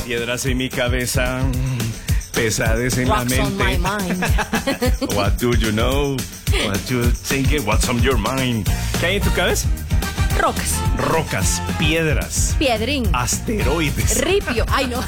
Piedras en mi cabeza, pesadez en Rocks la on my mente. mind. What do you know? What you thinking? What's on your mind? ¿Qué hay en tu cabeza? Rocas. Rocas, piedras, Piedrín. asteroides. Ripio. Ay, no.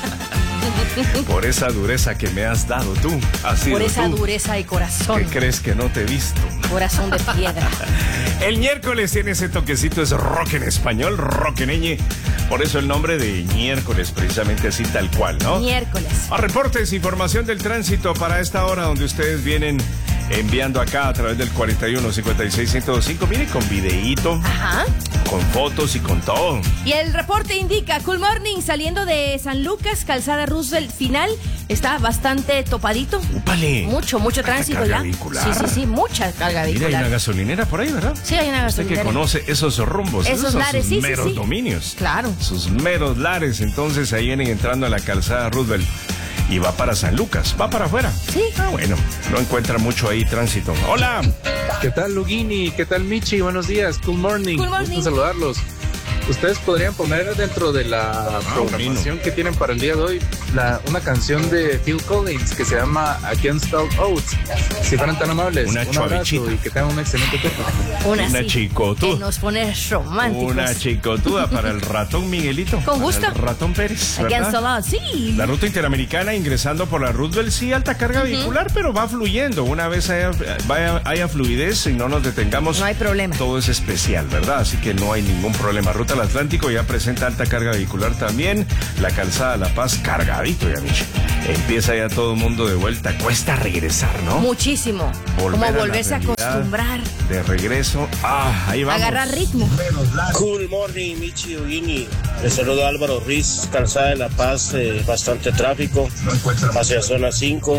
Por esa dureza que me has dado tú. Has sido Por esa tú. dureza de corazón. ¿Qué crees que no te he visto? Corazón de piedra. El miércoles tiene ese toquecito, es rock en español, rock en ñ. Por eso el nombre de miércoles, precisamente así tal cual, ¿no? Miércoles. A reportes, información del tránsito para esta hora donde ustedes vienen enviando acá a través del 41-56-105. Mire, con videíto, Ajá. con fotos y con todo. Y el reporte indica, Cool Morning, saliendo de San Lucas, calzada Roosevelt final, está bastante topadito. ¡Úpale! Mucho tránsito carga ya. vehicular. Sí, mucha carga Mira, hay vehicular. una gasolinera por ahí, ¿verdad? Sí, hay una Usted que gasolinera. conoce esos rumbos, Esos son lares, sus sí, meros sí. dominios. Claro. Sus meros lares. Entonces ahí vienen entrando a la calzada Roosevelt y va para San Lucas, va para afuera. Sí. Ah, bueno, no encuentra mucho ahí tránsito. ¡Hola! ¿Qué tal, Lugini? ¿Qué tal, Michi? Buenos días. Good morning. Good morning. Gusto saludarlos. Ustedes podrían poner dentro de la programación que tienen para el día de hoy una canción de Phil Collins que se llama Against All Odds. Si fueran tan amables, Una un abrazo chuavichita. y que tengan un excelente tiempo. Una sí, chicotuda. que nos pone románticos. Una chicotuda para el ratón Miguelito. Con gusto. Para el ratón Pérez. Against ¿verdad? all odds, sí. La ruta interamericana ingresando por la Roosevelt, sí, alta carga vehicular, pero va fluyendo. Una vez haya fluidez y no nos detengamos, No hay problema. todo es especial, ¿verdad? Así que no hay ningún problema. Ruta al Atlántico ya presenta alta carga vehicular también. La calzada La Paz cargadito ya, Michi. Empieza ya todo el mundo de vuelta. Cuesta regresar, ¿no? Muchísimo. Volver Como a la volverse a realidad. acostumbrar. De regreso. Ahí vamos. Agarrar ritmo. Cool morning, Michi Eugini. Les saludo a Álvaro Ruiz, calzada de La Paz, bastante tráfico hacia zona 5.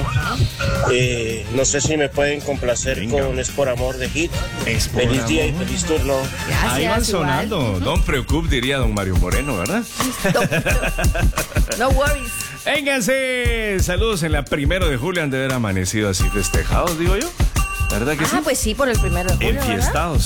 No sé si me pueden complacer Venga. con Es por Amor de Hit. Es por Feliz día y amor. feliz turno. Gracias. Ahí van igual. sonando. Don't preocupe, diría don Mario Moreno, ¿verdad? No worries. Vénganse. Saludos en la 1 de julio. Han de haber amanecido así festejados, digo yo. ¿Verdad que sí? Ah, pues sí, por el 1 de julio, ¿verdad? Enfiestados.